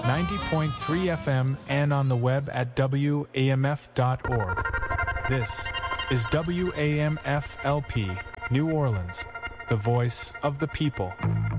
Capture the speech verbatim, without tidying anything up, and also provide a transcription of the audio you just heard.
ninety point three F M and on the web at W A M F dot org. This is W A M F L P, New Orleans, the voice of the people.